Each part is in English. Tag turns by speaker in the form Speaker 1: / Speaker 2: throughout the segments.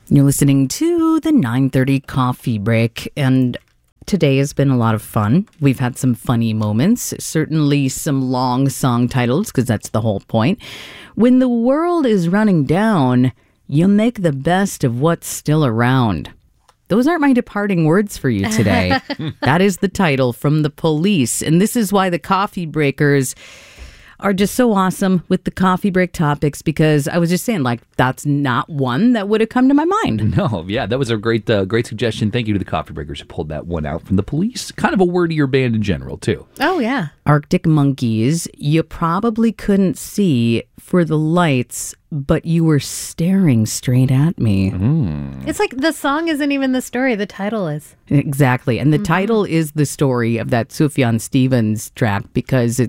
Speaker 1: You're listening to the 9:30 Coffee Break, and today has been a lot of fun. We've had some funny moments, certainly some long song titles, because that's the whole point. When the world is running down, you make the best of what's still around. Those aren't my departing words for you today. That is the title from The Police, and this is why the Coffee Breakers are just so awesome with the coffee break topics, because I was just saying, like, that's not one that would have come to my mind.
Speaker 2: No, yeah, that was a great suggestion. Thank you to the Coffee Breakers who pulled that one out from The Police. Kind of a wordier band in general, too.
Speaker 3: Oh, yeah.
Speaker 1: Arctic Monkeys, you probably couldn't see for the lights, but you were staring straight at me.
Speaker 3: It's like the song isn't even the story, the title is.
Speaker 1: Exactly, and the title is the story of that Sufjan Stevens track, because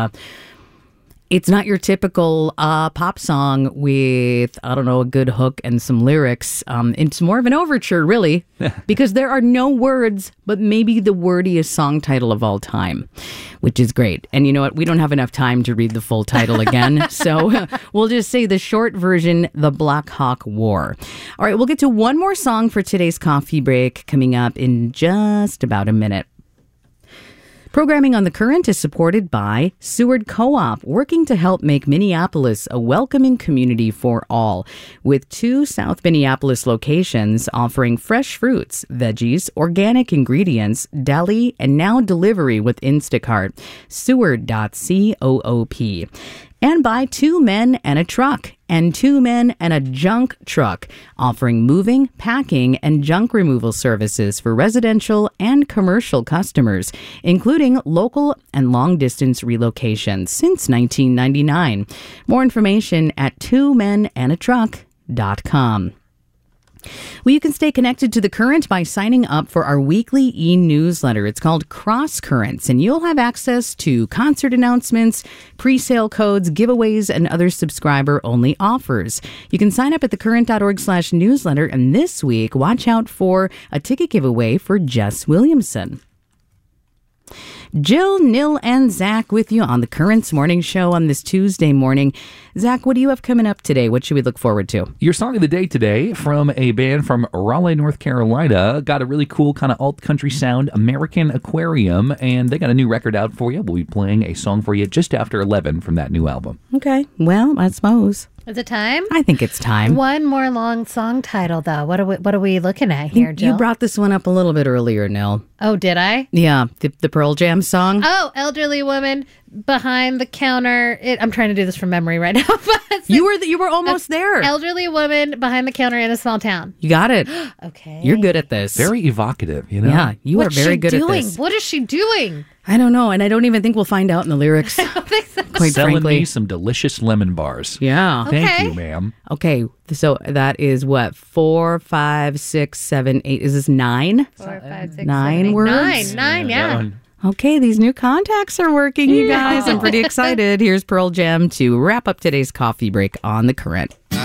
Speaker 1: it's not your typical pop song with, I don't know, a good hook and some lyrics. It's more of an overture, really, because there are no words, but maybe the wordiest song title of all time, which is great. And you know what? We don't have enough time to read the full title again, so we'll just say the short version, The Black Hawk War. All right, we'll get to one more song for today's coffee break coming up in just about a minute. Programming on The Current is supported by Seward Co-op, working to help make Minneapolis a welcoming community for all, with 2 South Minneapolis locations offering fresh fruits, veggies, organic ingredients, deli, and now delivery with Instacart. Seward.coop. And by 2 Men and a Truck, and 2 Men and a Junk Truck, offering moving, packing, and junk removal services for residential and commercial customers, including local and long-distance relocations since 1999. More information at 2menandatruck.com. Well, you can stay connected to The Current by signing up for our weekly e-newsletter. It's called Cross Currents, and you'll have access to concert announcements, pre-sale codes, giveaways, and other subscriber-only offers. You can sign up at thecurrent.org/newsletter, and this week, watch out for a ticket giveaway for Jess Williamson. Jill, Nil, and Zach with you on The Current's morning show on this Tuesday morning. Zach, what do you have coming up today? What should we look forward to?
Speaker 2: Your song of the day today from a band from Raleigh, North Carolina. Got a really cool kind of alt-country sound, American Aquarium, and they got a new record out for you. We'll be playing a song for you just after 11 from that new album.
Speaker 1: Okay, well, I suppose.
Speaker 3: Is it time?
Speaker 1: I think it's time.
Speaker 3: One more long song title, though. What are we looking at here, Jill?
Speaker 1: You brought this one up a little bit earlier, Nil.
Speaker 3: Oh, did I?
Speaker 1: Yeah, the Pearl Jam song.
Speaker 3: Oh, elderly woman behind the counter. I'm trying to do this from memory right now.
Speaker 1: You were almost there.
Speaker 3: Elderly woman behind the counter in a small town.
Speaker 1: You got it.
Speaker 3: Okay.
Speaker 1: You're good at this.
Speaker 2: Very evocative, you know?
Speaker 1: Yeah, you are very good at this.
Speaker 3: What is she doing?
Speaker 1: I don't know, and I don't even think we'll find out in the lyrics.
Speaker 3: I don't think so.
Speaker 1: Quite
Speaker 2: Selling
Speaker 1: frankly.
Speaker 2: me some delicious lemon bars.
Speaker 1: Yeah.
Speaker 3: Okay.
Speaker 2: Thank you, ma'am.
Speaker 1: Okay, so that is what? 4, 5, 6, 7, 8. Is this 9?
Speaker 3: 4, 5, 6,
Speaker 1: 9
Speaker 3: 7, 8.
Speaker 1: words?
Speaker 3: Nine,
Speaker 2: that
Speaker 3: yeah.
Speaker 2: one.
Speaker 1: Okay, these new contacts are working, you guys. I'm pretty excited. Here's Pearl Jam to wrap up today's coffee break on The Current.